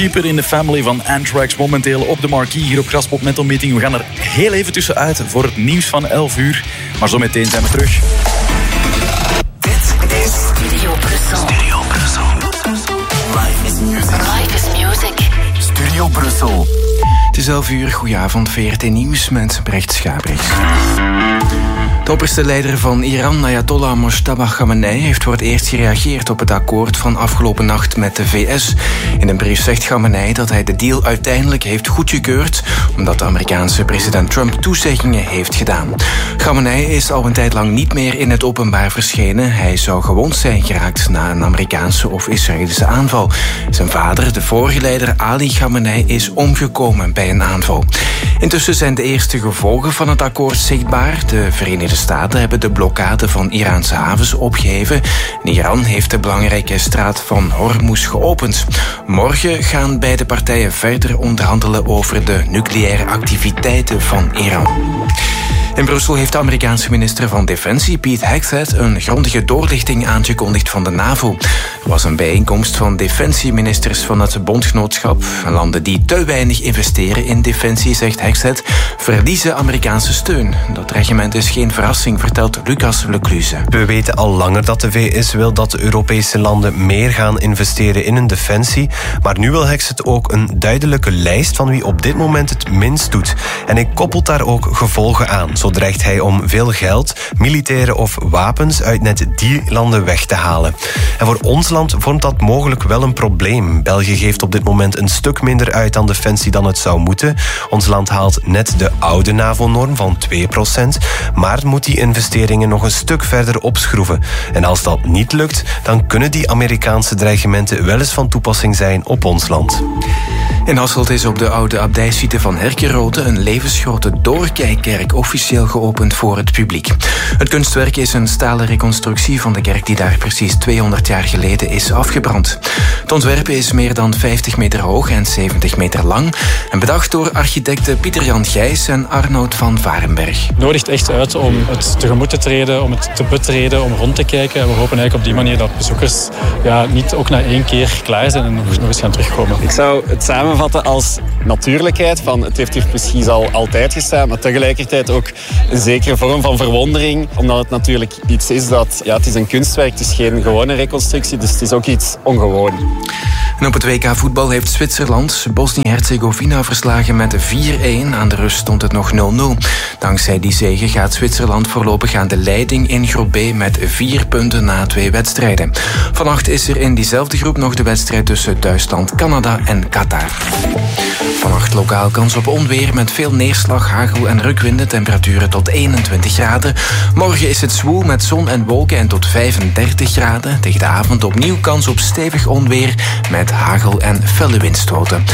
Keeper in the Family van Anthrax. Momenteel op de marquee hier op Graspop Metal Meeting. We gaan er heel even tussenuit voor het nieuws van 11 uur. Maar zo meteen zijn we terug. Dit is Studio Brussel. Studio Brussel. Life is music. Life is music. Studio Brussel. Het is 11 uur, goedenavond, VRT Nieuws met Brecht Schabriks. De opperste leider van Iran, Ayatollah Mojtaba Khamenei, heeft voor het eerst gereageerd op het akkoord van afgelopen nacht met de VS. In een brief zegt Khamenei dat hij de deal uiteindelijk heeft goedgekeurd, omdat de Amerikaanse president Trump toezeggingen heeft gedaan. Khamenei is al een tijd lang niet meer in het openbaar verschenen. Hij zou gewond zijn geraakt na een Amerikaanse of Israëlische aanval. Zijn vader, de vorige leider Ali Khamenei, is omgekomen bij een aanval. Intussen zijn de eerste gevolgen van het akkoord zichtbaar. De Verenigde Staten hebben de blokkade van Iraanse havens opgeheven. Iran heeft de belangrijke straat van Hormuz geopend. Morgen gaan beide partijen verder onderhandelen over de nucleaire activiteiten van Iran. In Brussel heeft de Amerikaanse minister van Defensie, Pete Hegseth, een grondige doorlichting aangekondigd van de NAVO. Er was een bijeenkomst van defensieministers van het bondgenootschap. Landen die te weinig investeren in defensie, zegt Hegseth, verliezen Amerikaanse steun. Dat dreigement is geen verrassing, vertelt Lucas Lecluze. We weten al langer dat de VS wil dat de Europese landen meer gaan investeren in hun defensie. Maar nu wil Hegseth ook een duidelijke lijst van wie op dit moment het minst doet. En hij koppelt daar ook gevolgen aan. Zo dreigt hij om veel geld, militairen of wapens uit net die landen weg te halen. En voor ons land vormt dat mogelijk wel een probleem. België geeft op dit moment een stuk minder uit aan defensie dan het zou moeten. Ons land haalt net de oude NAVO-norm van 2%, maar moet die investeringen nog een stuk verder opschroeven. En als dat niet lukt, dan kunnen die Amerikaanse dreigementen wel eens van toepassing zijn op ons land. In Hasselt is op de oude abdijsite van Herkenrode een levensgrote doorkijkkerk officieel geopend voor het publiek. Het kunstwerk is een stalen reconstructie van de kerk die daar precies 200 jaar geleden is afgebrand. Het ontwerp is meer dan 50 meter hoog en 70 meter lang en bedacht door architecten Pieter-Jan Gijs en Arnoud van Varenberg. Het nodigt echt uit om het tegemoet te treden, om het te betreden, om rond te kijken. En we hopen eigenlijk op die manier dat bezoekers niet ook na 1 keer klaar zijn en nog eens gaan terugkomen. Ik zou het samenvatten als natuurlijkheid. Van het heeft hier precies al altijd gestaan, maar tegelijkertijd ook een zekere vorm van verwondering. Omdat het natuurlijk iets is dat, het is een kunstwerk, het is geen gewone reconstructie, dus het is ook iets ongewoon. En op het WK voetbal heeft Zwitserland Bosnië-Herzegovina verslagen met 4-1. Aan de rust stond het nog 0-0. Dankzij die zege gaat Zwitserland voorlopig aan de leiding in groep B met 4 punten na 2 wedstrijden. Vannacht is er in diezelfde groep nog de wedstrijd tussen Duitsland, Canada en Qatar. Vannacht lokaal kans op onweer met veel neerslag, hagel en rukwinden. Temperaturen tot 21 graden. Morgen is het zwoel met zon en wolken en tot 35 graden. Tegen de avond opnieuw kans op stevig onweer met hagel en felle windstoten.